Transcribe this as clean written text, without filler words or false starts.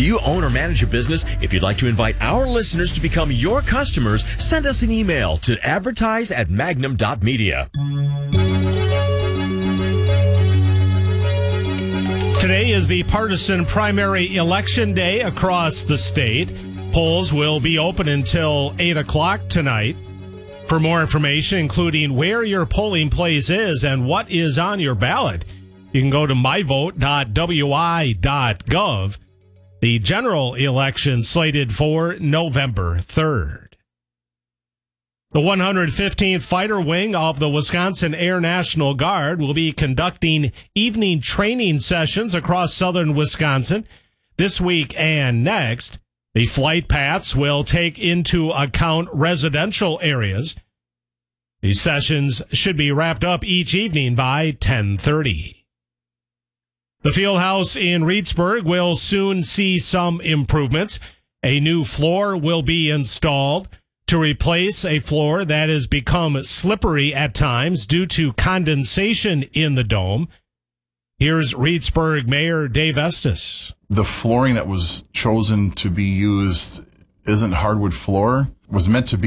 Do you own or manage a business? If you'd like to invite our listeners to become your customers, send us an email to advertise@magnum.media. Today is the partisan primary election day across the state. Polls will be open until 8 o'clock tonight. For more information, including where your polling place is and what is on your ballot, you can go to myvote.wi.gov. The general election slated for November 3rd. The 115th Fighter Wing of the Wisconsin Air National Guard will be conducting evening training sessions across southern Wisconsin this week and next. The flight paths will take into account residential areas. These sessions should be wrapped up each evening by 10:30. The Fieldhouse in Reedsburg will soon see some improvements. A new floor will be installed to replace a floor that has become slippery at times due to condensation in the dome. Here's Reedsburg Mayor Dave Estes. The flooring that was chosen to be used isn't hardwood floor. It was meant to be